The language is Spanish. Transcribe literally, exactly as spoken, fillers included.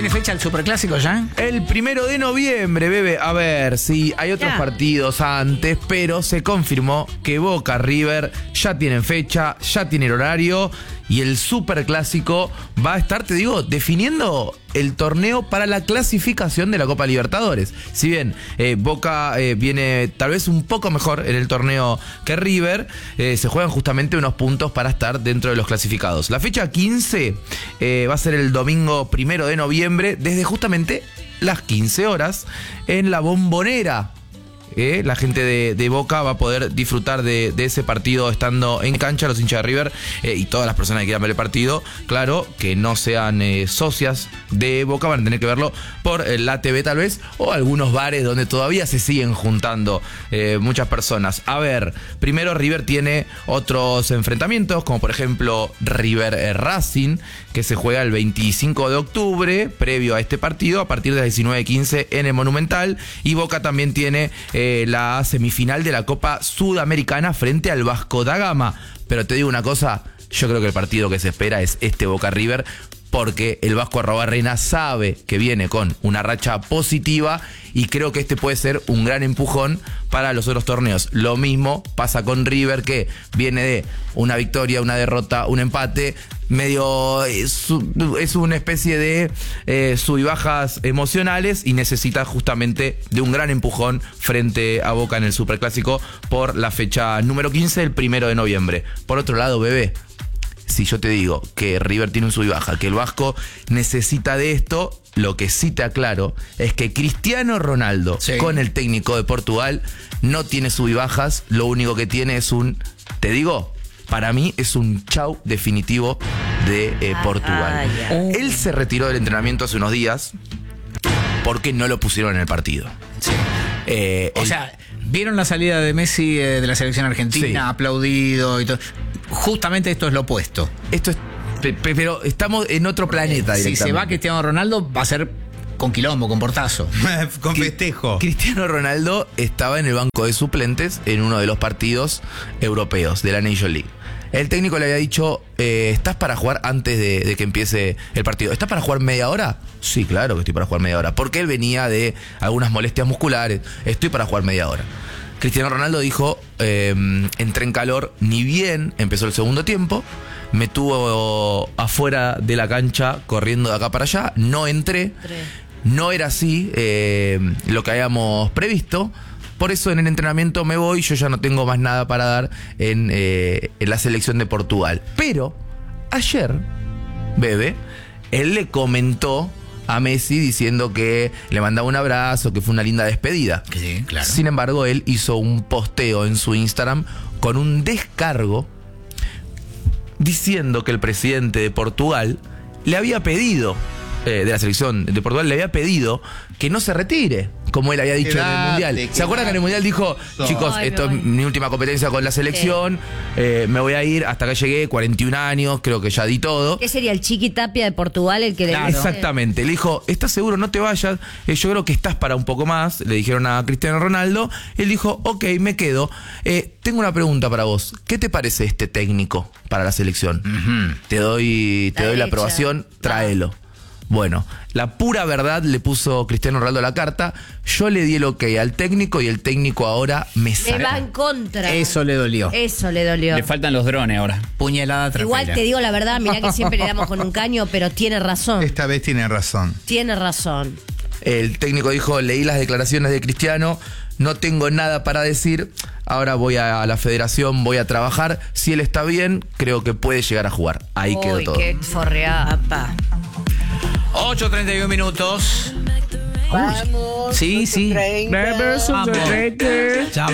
¿Tiene fecha el Superclásico ya? El primero de noviembre, bebé. A ver, sí, hay otros Ya. partidos antes, pero se confirmó que Boca River ya tienen fecha, ya tienen horario y el Superclásico va a estar, te digo, definiendo el torneo para la clasificación de la Copa Libertadores. Si bien eh, Boca eh, viene tal vez un poco mejor en el torneo que River, eh, se juegan justamente unos puntos para estar dentro de los clasificados. La fecha quince eh, va a ser el domingo primero de noviembre, desde justamente las quince horas, en la Bombonera. Eh, la gente de, de Boca va a poder disfrutar de, de ese partido estando en cancha, los hinchas de River eh, y todas las personas que quieran ver el partido, claro, que no sean eh, socias de Boca, van a tener que verlo por eh, la T V tal vez, o algunos bares donde todavía se siguen juntando eh, muchas personas. A ver, primero River tiene otros enfrentamientos, como por ejemplo River eh, Racing, que se juega el veinticinco de octubre, previo a este partido, a partir de las diecinueve quince en el Monumental, y Boca también tiene eh, la semifinal de la Copa Sudamericana frente al Vasco da Gama. Pero te digo una cosa, yo creo que el partido que se espera es este Boca River, porque el Vasco Arrobarrena sabe que viene con una racha positiva y creo que este puede ser un gran empujón para los otros torneos. Lo mismo pasa con River, que viene de una victoria, una derrota, un empate, medio es, es una especie de eh, sub y bajas emocionales y necesita justamente de un gran empujón frente a Boca en el Superclásico por la fecha número quince, el primero de noviembre. Por otro lado, bebé, si yo te digo que River tiene un sub y baja, que el Vasco necesita de esto, lo que sí te aclaro es que Cristiano Ronaldo, sí, con el técnico de Portugal, no tiene sub y bajas, lo único que tiene es un, te digo, para mí es un chau definitivo de eh, Portugal. Ah, ya. Él se retiró del entrenamiento hace unos días porque no lo pusieron en el partido. Sí. Eh, O el- sea, ¿vieron la salida de Messi eh, de la selección argentina? Sí. Aplaudido y todo. Justamente esto es lo opuesto. esto es, pe- pe- pero estamos en otro planeta Si directamente. se va Cristiano Ronaldo, va a ser con quilombo, con portazo. Con festejo. Cristiano Ronaldo estaba en el banco de suplentes en uno de los partidos europeos de la Nation League. El técnico le había dicho, eh, ¿estás para jugar antes de, de que empiece el partido? ¿Estás para jugar media hora? Sí, claro que estoy para jugar media hora. Porque él venía de algunas molestias musculares. Estoy para jugar media hora. Cristiano Ronaldo dijo, eh, entré en calor, ni bien empezó el segundo tiempo, me tuvo afuera de la cancha corriendo de acá para allá, no entré. No era así eh, lo que habíamos previsto. Por eso en el entrenamiento me voy. Yo ya no tengo más nada para dar en, eh, en la selección de Portugal. Pero ayer, bebé, él le comentó a Messi diciendo que le mandaba un abrazo, que fue una linda despedida. Sí, claro. Sin embargo, él hizo un posteo en su Instagram con un descargo diciendo que el presidente de Portugal le había pedido, eh, de la selección de Portugal, le había pedido que no se retire, como él había dicho Quedate, en el Mundial. ¿Se acuerdan que en el Mundial dijo, No. chicos, Ay, esto me es voy. mi última competencia con la selección, eh, me voy a ir, hasta acá llegué, cuarenta y un años, creo que ya di todo? ¿Qué sería el Chiqui Tapia de Portugal el que Claro. le Exactamente, le dijo, ¿estás seguro? No te vayas, eh, yo creo que estás para un poco más, le dijeron a Cristiano Ronaldo. Él dijo, ok, me quedo. Eh, tengo una pregunta para vos, ¿qué te parece este técnico para la selección? Ujú. Te doy, te La doy la derecha. aprobación, tráelo. Bueno, la pura verdad le puso Cristiano Ronaldo a la carta, yo le di el ok al técnico y el técnico ahora me Le saca. va en contra. Eso le dolió. Eso le dolió. Le faltan los drones ahora. Puñalada trapera. Igual te digo la verdad, mirá que siempre le damos con un caño, pero tiene razón. Esta vez tiene razón. Tiene razón. El técnico dijo, leí las declaraciones de Cristiano, no tengo nada para decir, ahora voy a la federación, voy a trabajar, si él está bien, creo que puede llegar a jugar. Ahí quedó Uy, todo. qué forreada, pa. ocho treinta y uno minutos. Vamos. Sí, sí. treinta. Vamos. Ya